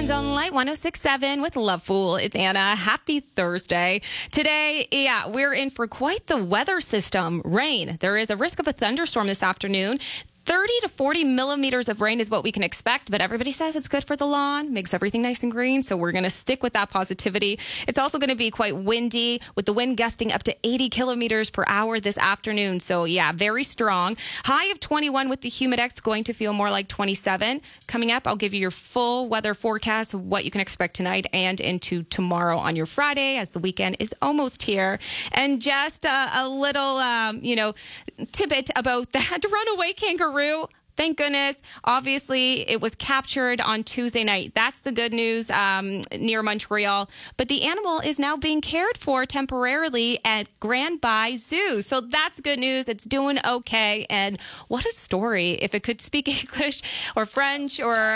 Mornings on Light 106.7 with Love Fool. It's Anna. Happy Thursday. Today, we're in for quite the weather system. Rain. There is a risk of a thunderstorm this afternoon. 30 to 40 millimeters of rain is what we can expect, but everybody says it's good for the lawn, makes everything nice and green, so we're going to stick with that positivity. It's also going to be quite windy, with the wind gusting up to 80 kilometers per hour this afternoon, so very strong. High of 21 with the Humidex, going to feel more like 27. Coming up, I'll give you your full weather forecast of what you can expect tonight and into tomorrow on your Friday, as the weekend is almost here. And just a little, tidbit about that runaway kangaroo. Thank goodness. Obviously, it was captured on Tuesday night. That's the good news near Montreal. But the animal is now being cared for temporarily at Grand Bay Zoo. So that's good news. It's doing okay. And what a story. If it could speak English or French or